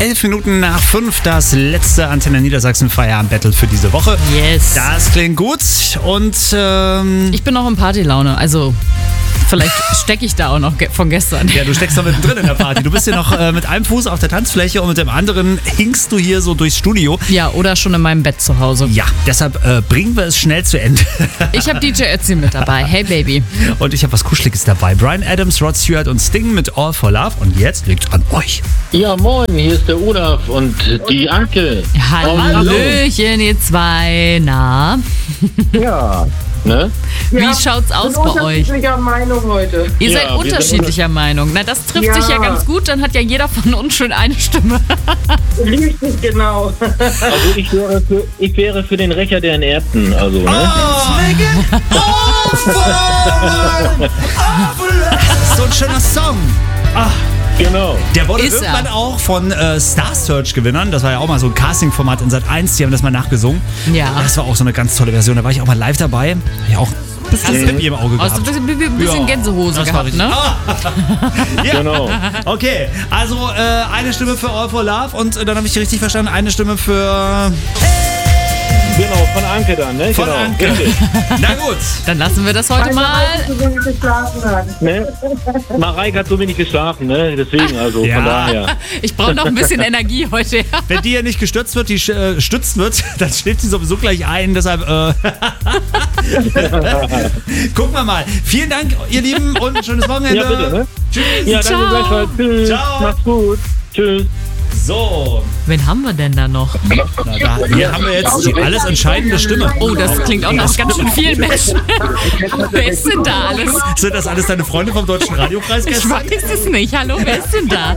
11:11, das letzte Antenne Niedersachsen Feierabend-Battle für diese Woche. Yes. Das klingt gut und ich bin noch in Partylaune, also vielleicht stecke ich da auch noch von gestern. ja, du steckst da mittendrin in der Party. Du bist hier noch mit einem Fuß auf der Tanzfläche und mit dem anderen hinkst du hier so durchs Studio. Ja, oder schon in meinem Bett zu Hause. Ja, deshalb bringen wir es schnell zu Ende. Ich habe DJ Ötzi mit dabei. Hey Baby. Und ich habe was Kuscheliges dabei. Bryan Adams, Rod Stewart und Sting mit All for Love. Und jetzt liegt's an euch. Ja, moin, hier ist der Olaf und die Anke. Hallöchen, ihr zwei. Na? Ja, ne? Wie schaut's aus bei euch? Unterschiedlicher Meinung heute. Ihr Ja, seid wir unterschiedlicher Meinung. Na, das trifft sich ja ganz gut. Dann hat ja jeder von uns schon eine Stimme. Richtig, genau. Also ich wäre für den Rächer der Erbten, also, ne? Das ist so ein schöner Song. Ach. Genau. Der wurde Ist irgendwann er. auch von Star Search-Gewinnern, das war ja auch mal so ein Casting-Format in Sat.1, die haben das mal nachgesungen. Ja. Das war auch so eine ganz tolle Version, da war ich auch mal live dabei. Hab ich auch ein bisschen Pippi im Auge Also gehabt. ein bisschen Ja, Gänsehose das war gehabt, richtig. ne? Ja. Genau. Okay, also eine Stimme für All for Love und dann habe ich richtig verstanden, eine Stimme für Genau, von Anke dann, ne? von genau. Anke. Richtig. Na gut. Dann lassen wir das heute mal. So wenig geschlafen hat. Ne? Mareike hat so wenig geschlafen, ne? Deswegen, also Ja. von daher. Ich brauche noch ein bisschen Energie heute. Wenn die hier nicht gestützt wird, die stützt wird, dann schläft sie sowieso gleich ein. Deshalb gucken wir mal. Vielen Dank, ihr Lieben, und ein schönes Wochenende. Ja, bitte, ne? Tschüss. Ja, Ciao. danke gleichfalls. Tschüss. Ciao. Macht's gut. Tschüss. So, Wen haben wir denn da noch? hier haben wir jetzt die alles entscheidende Stimme. Oh, das klingt auch nach ganz schön vielen Menschen. Wer ist denn da alles? Sind das alles deine Freunde vom Deutschen Radiopreis Ich gestern? weiß es nicht. Hallo, wer ist denn da?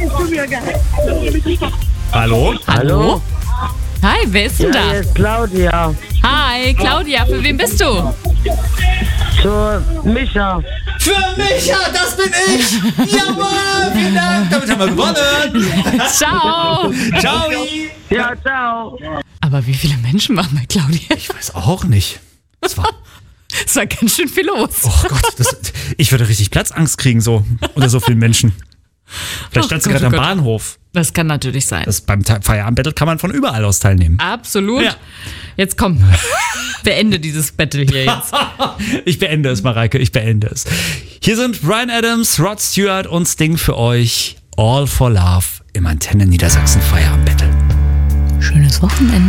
Hallo? Hallo? Hi, wer ist denn Ja, da? hier ist Claudia. Hi, Claudia, für wen bist du? Zur Micha. Für Micha, das bin ich! Jawohl, vielen Dank! Damit haben wir gewonnen! Ciao! Ciao! Ja, ciao. Aber wie viele Menschen waren bei Claudia? Ich weiß auch nicht. Das war, Es war ganz schön viel los. oh Gott, ich würde richtig Platzangst kriegen, so unter so vielen Menschen. Vielleicht stand sie Gott, gerade am oh Gott. Bahnhof. Das kann natürlich sein. Beim Feierabend-Battle kann man von überall aus teilnehmen. Absolut. Ja. Jetzt komm, beende dieses Battle hier jetzt. Ich beende es, Mareike, ich beende es. Hier sind Bryan Adams, Rod Stewart und Sting für euch. All for Love im Antenne Niedersachsen Feierabend-Battle. Schönes Wochenende.